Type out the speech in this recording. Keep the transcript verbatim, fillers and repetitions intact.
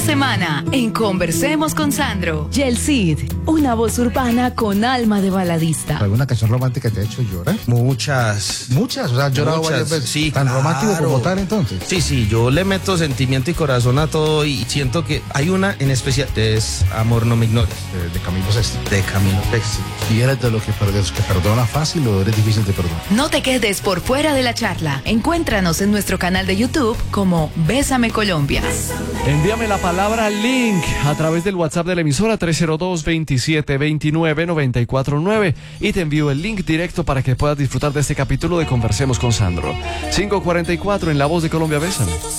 semana en Conversemos con Sandro. Yel Cid, una voz urbana con alma de baladista. ¿Alguna canción romántica te ha hecho llorar? Muchas. Muchas, o sea, has llorado Muchas, varias veces. sí, ¿Tan claro. romántico como tal entonces? Sí, sí, yo le meto sentimiento y corazón a todo y siento que hay una en especial, es Amor no me ignores, De, de Camilo Sesto. de Camilo Sexto. ¿Y eres de los que, de los que perdona fácil o eres difícil de perdonar? No te quedes por fuera de la charla. Encuéntranos en nuestro canal de YouTube como Bésame Colombia. Envíame la palabra link a través del WhatsApp de la emisora tres cero dos, veintisiete veintinueve, noventa y cuatro nueve y te envío el link directo para que puedas disfrutar de este capítulo de Conversemos con Sandro. cinco cuarenta y cuatro en La Voz de Colombia. Bésame.